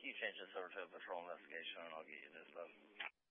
key changes over to a patrol investigation, and I'll get you this stuff.